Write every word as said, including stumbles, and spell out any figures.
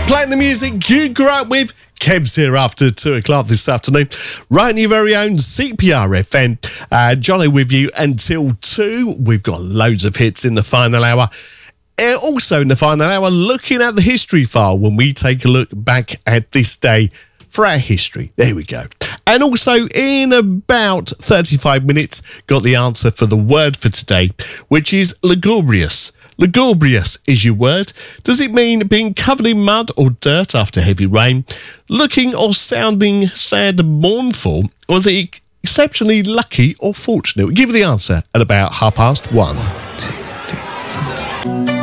Playing the music you grew up with. Keb's here after two o'clock this afternoon. Right in your very own C P R F M. Uh, Johnny with you until two. We've got loads of hits in the final hour. Uh, also in the final hour, looking at the history file when we take a look back at this day for our history. There we go. And also in about thirty-five minutes, got the answer for the word for today, which is lugubrious. Lugubrious is your word. Does it mean being covered in mud or dirt after heavy rain? Looking or sounding sad and mournful? Or is it exceptionally lucky or fortunate? We'll give you the answer at about half past one.